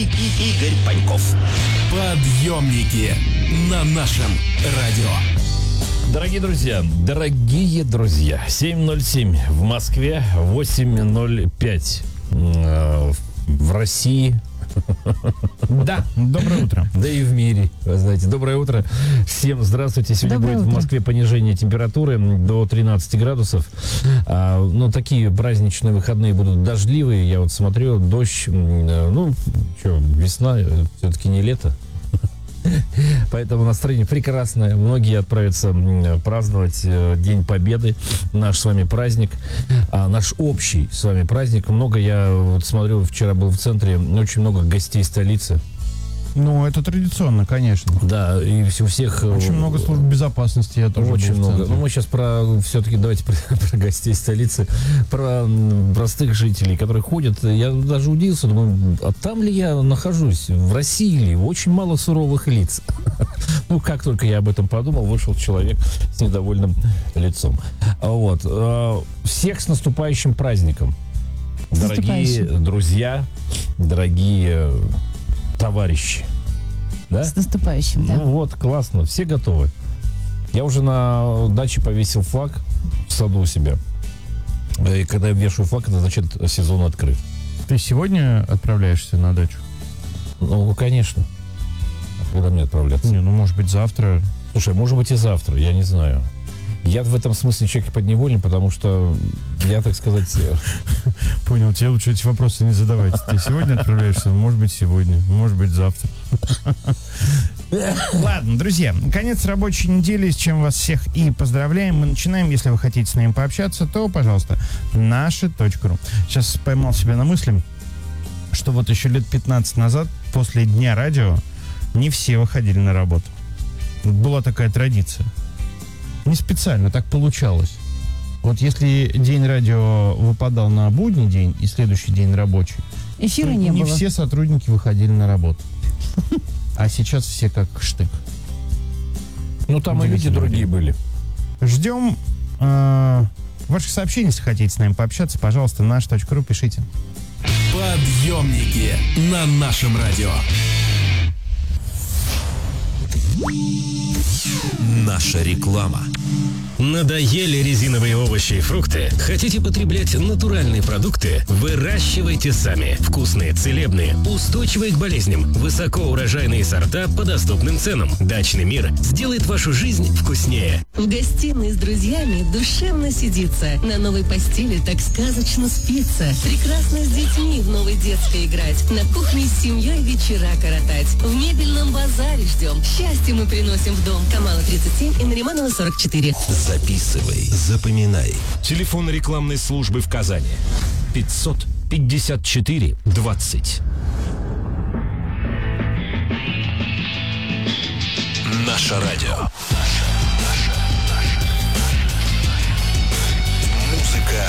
Игорь Паньков. Подъемники на нашем радио. Дорогие друзья, 7:07 в Москве, 8:05 в России. Да, доброе утро. Да и в мире, вы знаете. Доброе утро. Всем здравствуйте. Сегодня Доброе будет утро. в Москве понижение температуры до 13 градусов. Такие праздничные выходные будут дождливые. Я вот смотрю, дождь. Весна, все-таки не лето. Поэтому настроение прекрасное. Многие отправятся праздновать День Победы, наш с вами праздник, наш общий с вами праздник. Я вот смотрю, вчера был в центре, очень много гостей столицы. Ну, это традиционно, конечно. Да, и у всех... Очень много служб безопасности, я тоже Очень был в много. центре. Мы сейчас давайте про гостей столицы, про простых жителей, которые ходят. Я даже удивился, думаю, а там ли я нахожусь? В России ли? Очень мало суровых лиц. Как только я об этом подумал, вышел человек с недовольным лицом. Всех с наступающим праздником. Дорогие друзья, дорогие товарищи. Да? С наступающим, да. Классно. Все готовы. Я уже на даче повесил флаг в саду у себя. И когда я вешаю флаг, это значит, сезон открыт. Ты сегодня отправляешься на дачу? Конечно. А куда мне отправляться? Может быть, завтра. Слушай, может быть и завтра, я не знаю. Я в этом смысле человек подневольный, потому что я, так сказать... Понял, тебе лучше эти вопросы не задавать. Ты сегодня отправляешься? Может быть, сегодня, может быть, завтра. Ладно, друзья, конец рабочей недели, с чем вас всех и поздравляем. Мы начинаем. Если вы хотите с нами пообщаться, то, пожалуйста, naша.ru. Сейчас поймал себя на мысли, что вот еще лет 15 назад, после Дня радио, не все выходили на работу. Была такая традиция. Не специально, так получалось. Вот если день радио выпадал на будний день и следующий день рабочий, Эфира то не было. все сотрудники выходили на работу. А сейчас все как штык. Там и люди другие были. Ждем ваших сообщений, если хотите с нами пообщаться. Пожалуйста, nash.ru пишите. Подъемники на нашем радио. Наша реклама. Надоели резиновые овощи и фрукты? Хотите потреблять натуральные продукты? Выращивайте сами. Вкусные, целебные, устойчивые к болезням, высокоурожайные сорта по доступным ценам. Дачный мир сделает вашу жизнь вкуснее. В гостиной с друзьями душевно сидится. На новой постели так сказочно спится. Прекрасно с детьми в новой детской играть. На кухне с семьей вечера коротать. В мебельном базаре ждем. Счастье мы приносим в дом. Камала 37 и Нариманова 44. Записывай, запоминай. Телефон рекламной службы в Казани. 554 20. Наше радио.